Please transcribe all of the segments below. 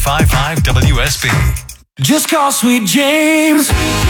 95.5 WSB. Just call Sweet James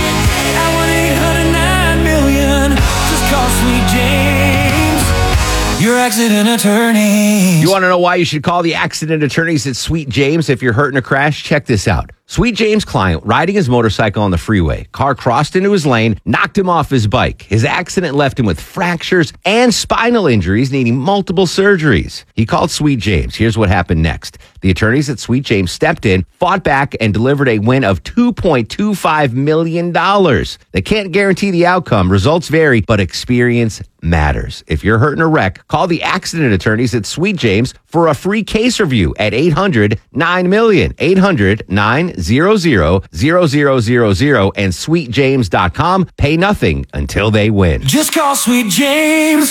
at 1-800-9-million. Just call Sweet James, your accident attorney. You want to know why you should call the accident attorneys at Sweet James if you're hurt in a crash? Check this out. Sweet James' client riding his motorcycle on the freeway. Car crossed into his lane, knocked him off his bike. His accident left him with fractures and spinal injuries, needing multiple surgeries. He called Sweet James. Here's what happened next. The attorneys at Sweet James stepped in, fought back, and delivered a win of $2.25 million. They can't guarantee the outcome. Results vary, but experience matters. If you're hurt in a wreck, call the accident attorneys at Sweet James for a free case review at 800-9-million. 800-900-0000 and sweetjames.com. Pay nothing until they win. Just call Sweet James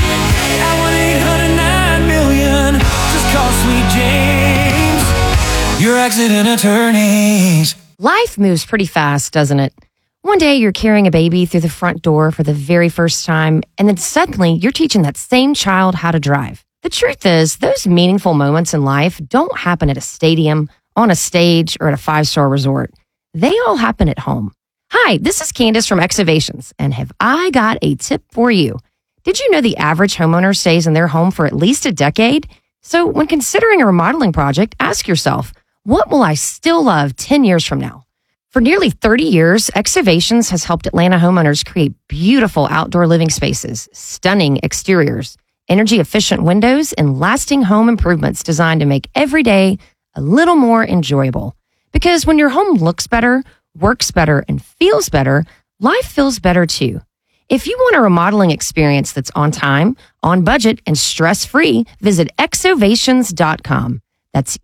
at 1-800-9-million. Just call Sweet James, your accident attorneys. Life moves pretty fast, doesn't it? One day you're carrying a baby through the front door for the very first time, and then suddenly you're teaching that same child how to drive. The truth is, those meaningful moments in life don't happen at a stadium, on a stage, or at a 5-star resort. They all happen at home. Hi, this is Candace from Excavations, and have I got a tip for you? Did you know the average homeowner stays in their home for at least a decade? So when considering a remodeling project, ask yourself, what will I still love 10 years from now? For nearly 30 years, Excavations has helped Atlanta homeowners create beautiful outdoor living spaces, stunning exteriors, energy-efficient windows, and lasting home improvements designed to make every day a little more enjoyable. Because when your home looks better, works better, and feels better, life feels better too. If you want a remodeling experience that's on time, on budget, and stress-free, visit exovations.com. That's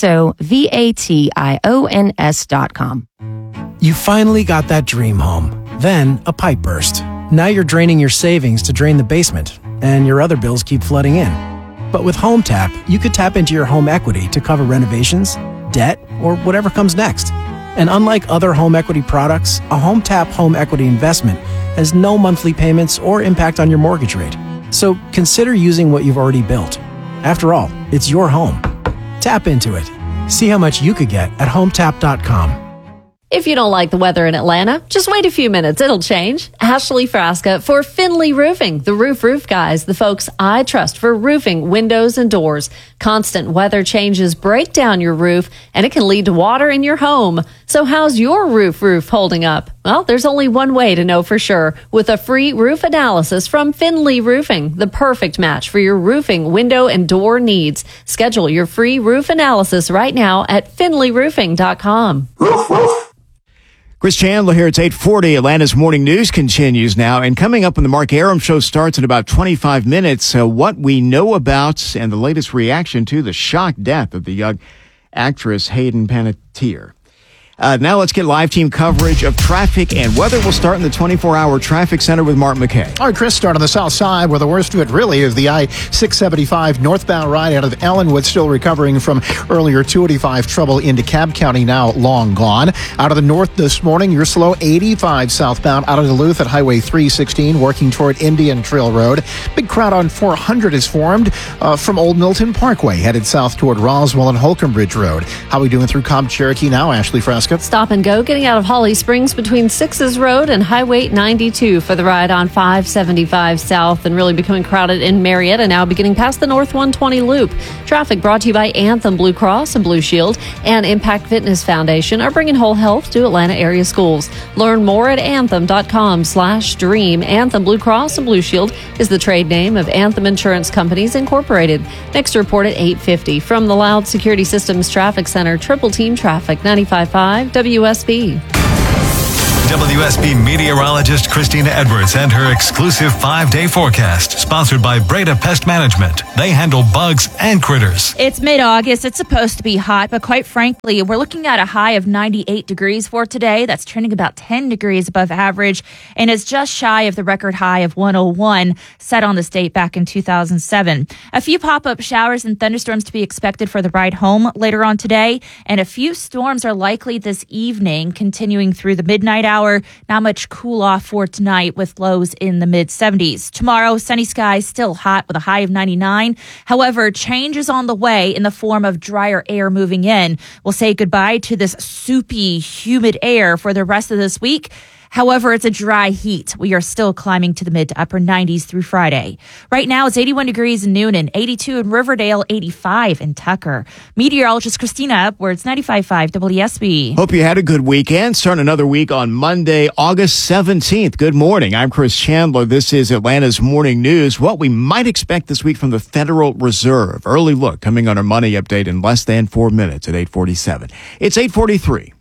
EXOVATIONS.com. You finally got that dream home. Then a pipe burst. Now you're draining your savings to drain the basement, and your other bills keep flooding in. But with Home Tap, you could tap into your home equity to cover renovations, debt, or whatever comes next. And unlike other home equity products, a Home Tap home equity investment has no monthly payments or impact on your mortgage rate. So consider using what you've already built. After all, it's your home. Tap into it. See how much you could get at HomeTap.com. If you don't like the weather in Atlanta, just wait a few minutes. It'll change. Ashley Frasca for Finley Roofing, the roof guys, the folks I trust for roofing, windows, and doors. Constant weather changes break down your roof, and it can lead to water in your home. So how's your roof holding up? Well, there's only one way to know for sure. With a free roof analysis from Finley Roofing, the perfect match for your roofing, window, and door needs. Schedule your free roof analysis right now at finleyroofing.com. Chris Chandler here. It's 8:40. Atlanta's Morning News continues now. And coming up when the Mark Arum Show starts in about 25 minutes, what we know about and the latest reaction to the shocked death of the young actress Hayden Panettiere. Now let's get live team coverage of traffic and weather. We'll start in the 24-hour traffic center with Mark McKay. All right, Chris, start on the south side where the worst of it really is the I-675 northbound ride out of Ellenwood, still recovering from earlier 285 trouble into Cobb County, now long gone. Out of the north this morning, you're slow 85 southbound out of Duluth at Highway 316, working toward Indian Trail Road. Big crowd on 400 is formed from Old Milton Parkway, headed south toward Roswell and Holcomb Bridge Road. How are we doing through Cobb Cherokee now, Ashley Frasca? Stop and go getting out of Holly Springs between 6's Road and Highway 92 for the ride on 575 South, and really becoming crowded in Marietta now, beginning past the North 120 Loop. Traffic brought to you by Anthem Blue Cross and Blue Shield and Impact Fitness Foundation are bringing whole health to Atlanta area schools. Learn more at anthem.com/dream. Anthem Blue Cross and Blue Shield is the trade name of Anthem Insurance Companies Incorporated. Next report at 8:50 from the Loud Security Systems Traffic Center. Triple Team Traffic, 95.5 WSB. WSB meteorologist Christina Edwards and her exclusive 5-day forecast, sponsored by Breda Pest Management. They handle bugs and critters. It's mid-August. It's supposed to be hot, but quite frankly, we're looking at a high of 98 degrees for today. That's trending about 10 degrees above average, and it's just shy of the record high of 101 set on this date back in 2007. A few pop-up showers and thunderstorms to be expected for the ride home later on today, and a few storms are likely this evening, continuing through the midnight hours. hour. Not much cool off for tonight with lows in the mid-70s. Tomorrow, sunny skies, still hot with a high of 99. However, change is on the way in the form of drier air moving in. We'll say goodbye to this soupy, humid air for the rest of this week. However, it's a dry heat. We are still climbing to the mid to upper 90s through Friday. Right now, it's 81 degrees in Noonan, 82 in Riverdale, 85 in Tucker. Meteorologist Christina Edwards, 95.5 WSB. Hope you had a good weekend. Starting another week on Monday, August 17th. Good morning. I'm Chris Chandler. This is Atlanta's Morning News. What we might expect this week from the Federal Reserve. Early look coming on our money update in less than 4 minutes at 8:47. It's 8:43.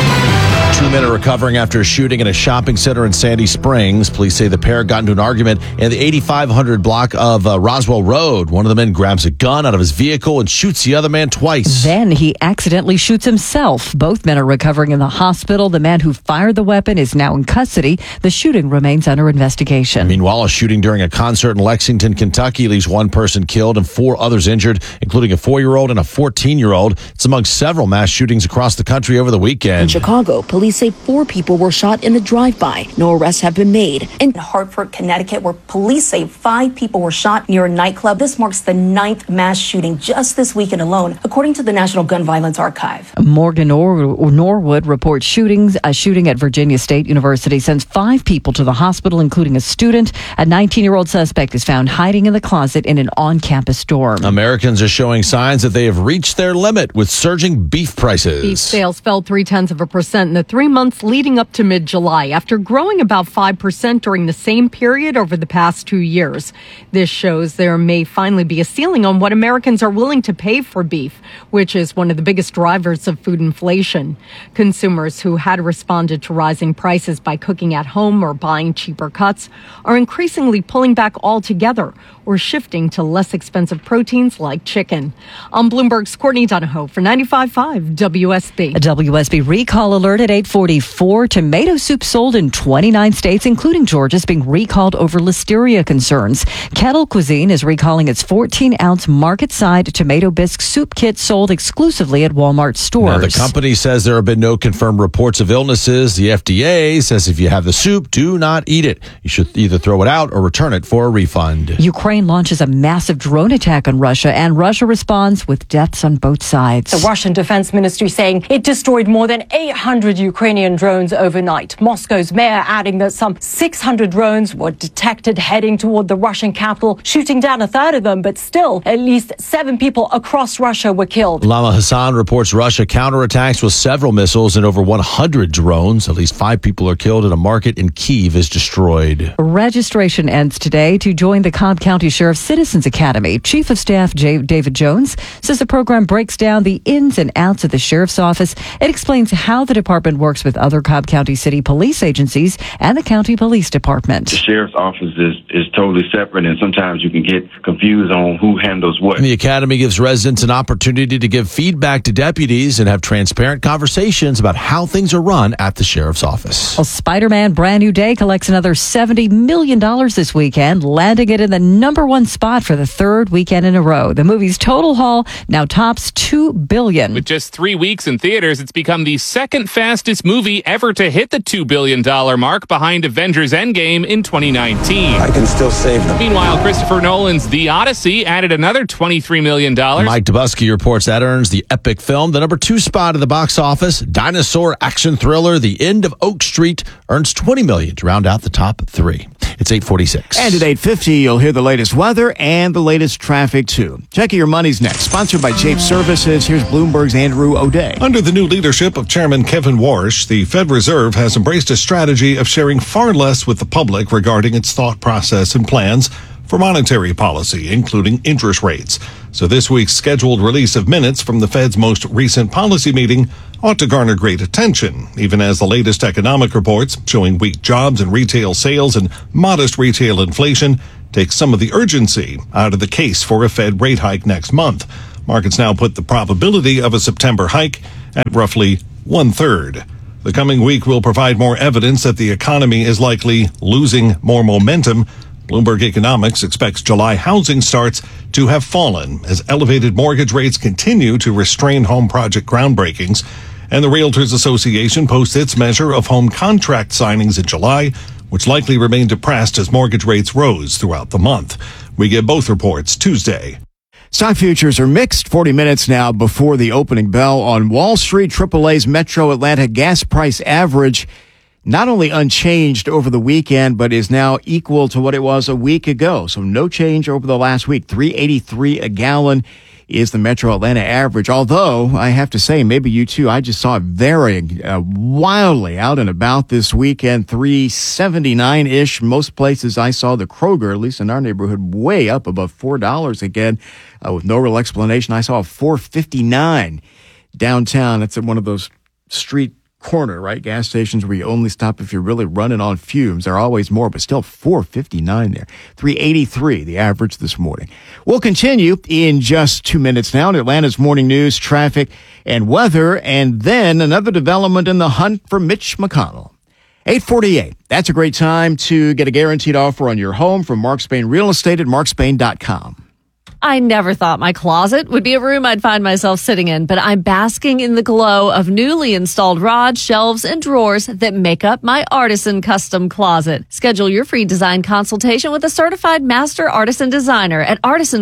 2 men are recovering after a shooting in a shopping center in Sandy Springs. Police say the pair got into an argument in the 8500 block of Roswell Road. One of the men grabs a gun out of his vehicle and shoots the other man twice. Then he accidentally shoots himself. Both men are recovering in the hospital. The man who fired the weapon is now in custody. The shooting remains under investigation. Meanwhile, a shooting during a concert in Lexington, Kentucky leaves one person killed and 4 others injured, including a 4-year-old and a 14-year-old. It's among several mass shootings across the country over the weekend. In Chicago, police say 4 people were shot in the drive-by. No arrests have been made. In Hartford, Connecticut, where police say 5 people were shot near a nightclub. This marks the 9th mass shooting just this weekend alone, according to the National Gun Violence Archive. Morgan Norwood reports a shooting at Virginia State University sends 5 people to the hospital, including a student. A 19-year-old suspect is found hiding in the closet in an on-campus dorm. Americans are showing signs that they have reached their limit with surging beef prices. Beef sales fell 0.3% in the 3 months leading up to mid-July after growing about 5% during the same period over the past 2 years. This shows there may finally be a ceiling on what Americans are willing to pay for beef, which is one of the biggest drivers of food inflation. Consumers who had responded to rising prices by cooking at home or buying cheaper cuts are increasingly pulling back altogether or shifting to less expensive proteins like chicken. I'm Bloomberg's Courtney Donahoe for 95.5 WSB. A WSB recall alert at 8:44. Tomato soup sold in 29 states, including Georgia, is being recalled over listeria concerns. Kettle Cuisine is recalling its 14-ounce market-side tomato bisque soup kit sold exclusively at Walmart stores. Now, the company says there have been no confirmed reports of illnesses. The FDA says if you have the soup, do not eat it. You should either throw it out or return it for a refund. Ukraine launches a massive drone attack on Russia, and Russia responds with deaths on both sides. The Russian Defense Ministry saying it destroyed more than 800 Ukrainian drones overnight. Moscow's mayor adding that some 600 drones were detected heading toward the Russian capital, shooting down a third of them, but still at least 7 people across Russia were killed. Lama Hassan reports Russia counterattacks with several missiles and over 100 drones. At least 5 people are killed and a market in Kyiv is destroyed. Registration ends today to join the Cobb County Sheriff's Citizens Academy. Chief of Staff David Jones says the program breaks down the ins and outs of the sheriff's office. It explains how the department works with other Cobb County City police agencies and the county police department. The sheriff's office is totally separate, and sometimes you can get confused on who handles what. The academy gives residents an opportunity to give feedback to deputies and have transparent conversations about how things are run at the sheriff's office. Well, Spider-Man Brand New Day collects another $70 million this weekend, landing it in the #1 spot for the 3rd weekend in a row. The movie's total haul now tops $2 billion. With just 3 weeks in theaters, it's become the 2nd fastest movie ever to hit the $2 billion mark, behind Avengers Endgame in 2019. I can still save them. Meanwhile, Christopher Nolan's The Odyssey added another $23 million. Mike Dubusky reports that earns the epic film the #2 spot at the box office. Dinosaur action thriller The End of Oak Street earns $20 million to round out the top 3. It's 8:46. And at 8:50, you'll hear the latest weather and the latest traffic, too. Checking your money's next. Sponsored by Jape Services. Here's Bloomberg's Andrew O'Day. Under the new leadership of Chairman Kevin Warsh, the Fed Reserve has embraced a strategy of sharing far less with the public regarding its thought process and plans for monetary policy, including interest rates. So this week's scheduled release of minutes from the Fed's most recent policy meeting ought to garner great attention, even as the latest economic reports showing weak jobs and retail sales and modest retail inflation take some of the urgency out of the case for a Fed rate hike next month. Markets now put the probability of a September hike at roughly 1/3. The coming week will provide more evidence that the economy is likely losing more momentum. Bloomberg Economics expects July housing starts to have fallen as elevated mortgage rates continue to restrain home project groundbreakings. And the Realtors Association posts its measure of home contract signings in July, which likely remained depressed as mortgage rates rose throughout the month. We get both reports Tuesday. Stock futures are mixed 40 minutes now before the opening bell on Wall Street. AAA's Metro Atlanta gas price average not only unchanged over the weekend, but is now equal to what it was a week ago. So no change over the last week. $3.83 a gallon is the Metro Atlanta average. Although, I have to say, maybe you too, I just saw it varying wildly out and about this weekend. $3.79-ish. Most places I saw the Kroger, at least in our neighborhood, way up above $4 again, with no real explanation. I saw a $4.59 downtown. That's at one of those street corner, right? Gas stations where you only stop if you're really running on fumes. There are always more, but still $4.59 there. $3.83, the average this morning. We'll continue in just 2 minutes now in Atlanta's morning news, traffic, and weather, and then another development in the hunt for Mitch McConnell. 8:48. That's a great time to get a guaranteed offer on your home from Mark Spain Real Estate at markspain.com. I never thought my closet would be a room I'd find myself sitting in, but I'm basking in the glow of newly installed rods, shelves, and drawers that make up my Artisan Custom Closet. Schedule your free design consultation with a certified master artisan designer at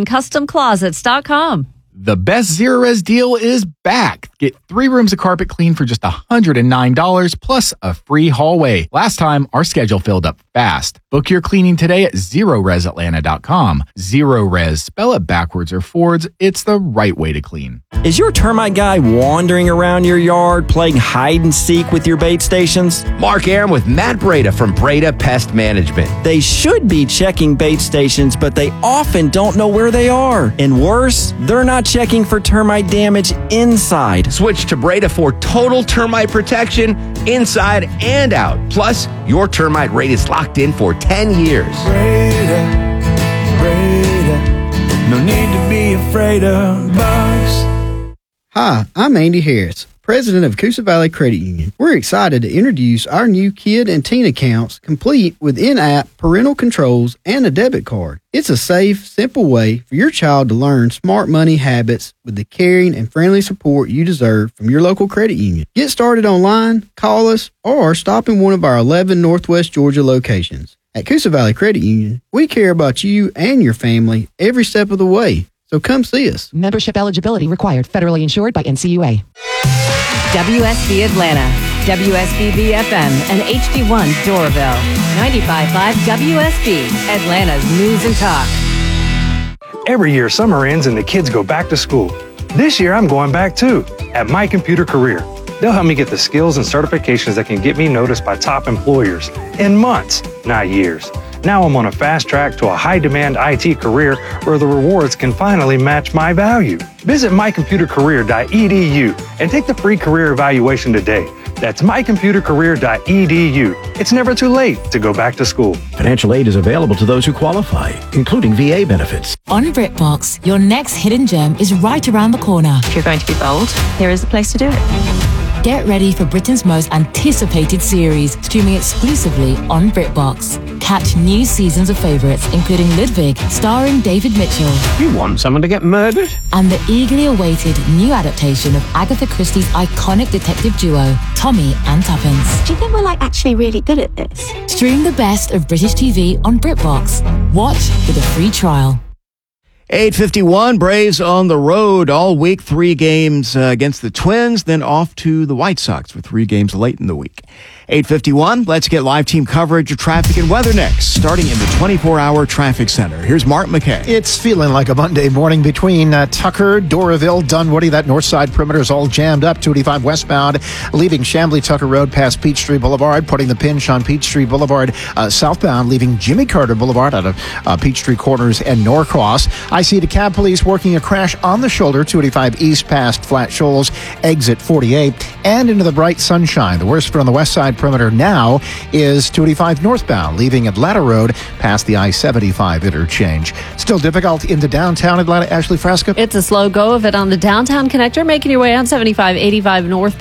artisancustomclosets.com. The best Zero-Res deal is back. Get 3 rooms of carpet clean for just $109 plus a free hallway. Last time, our schedule filled up fast. Book your cleaning today at ZeroResAtlanta.com. Zero-Res, spell it backwards or forwards. It's the right way to clean. Is your termite guy wandering around your yard playing hide and seek with your bait stations? Mark Aram with Matt Breda from Breda Pest Management. They should be checking bait stations, but they often don't know where they are. And worse, they're not checking for termite damage inside. Switch to Breda for total termite protection inside and out. Plus, your termite rate is locked in for 10 years. Breda, no need to be afraid of bugs. Hi, I'm Andy Harris, president of Coosa Valley Credit Union. We're excited to introduce our new kid and teen accounts complete with in-app parental controls and a debit card. It's a safe, simple way for your child to learn smart money habits with the caring and friendly support you deserve from your local credit union. Get started online, call us, or stop in one of our 11 Northwest Georgia locations. At Coosa Valley Credit Union, we care about you and your family every step of the way. So come see us. Membership eligibility required. Federally insured by NCUA. WSB Atlanta, WSB FM, and HD1 Doraville. 95.5 WSB, Atlanta's News and Talk. Every year, summer ends and the kids go back to school. This year, I'm going back too, at My Computer Career. They'll help me get the skills and certifications that can get me noticed by top employers in months, not years. Now I'm on a fast track to a high-demand IT career where the rewards can finally match my value. Visit mycomputercareer.edu and take the free career evaluation today. That's mycomputercareer.edu. It's never too late to go back to school. Financial aid is available to those who qualify, including VA benefits. On BritBox, your next hidden gem is right around the corner. If you're going to be bold, here is the place to do it. Get ready for Britain's most anticipated series, streaming exclusively on BritBox. Catch new seasons of favourites, including Ludwig, starring David Mitchell. You want someone to get murdered? And the eagerly awaited new adaptation of Agatha Christie's iconic detective duo, Tommy and Tuppence. Do you think we're actually really good at this? Stream the best of British TV on BritBox. Watch with a free trial. 8:51, Braves on the road all week, 3 games against the Twins, then off to the White Sox for 3 games late in the week. 8:51, let's get live team coverage of traffic and weather next, starting in the 24-hour traffic center. Here's Mark McKay. It's feeling like a Monday morning between Tucker, Doraville, Dunwoody. That north side perimeter is all jammed up. 285 westbound, leaving Chamblee Tucker Road past Peachtree Boulevard, putting the pinch on Peachtree Boulevard southbound, leaving Jimmy Carter Boulevard out of Peachtree Corners and Norcross. I see DeKalb Police working a crash on the shoulder, 285 east past Flat Shoals, exit 48, and into the bright sunshine. The worst on the west side perimeter now is 285 northbound, leaving Atlanta Road past the I-75 interchange. Still difficult into downtown Atlanta. Ashley Frasca? It's a slow go of it on the downtown connector, making your way on 75, 85 northbound.